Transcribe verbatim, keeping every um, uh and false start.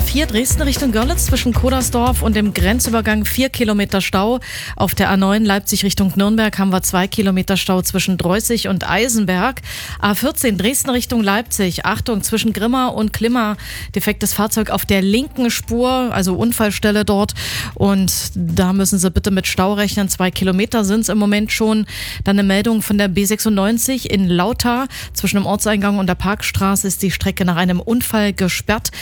vier Dresden Richtung Görlitz zwischen Kodersdorf und dem Grenzübergang vier Kilometer Stau. Auf der A neun Leipzig Richtung Nürnberg haben wir zwei Kilometer Stau zwischen Dreußig und Eisenberg. A vierzehn Dresden Richtung Leipzig. Achtung, zwischen Grimma und Klimma. Defektes Fahrzeug auf der linken Spur, also Unfallstelle dort. Und da müssen Sie bitte mit Stau rechnen. Zwei Kilometer sind es im Moment schon. Dann eine Meldung von der B sechsundneunzig in Lauter. Zwischen dem Ortseingang und der Parkstraße ist die Strecke nach einem Unfall gesperrt.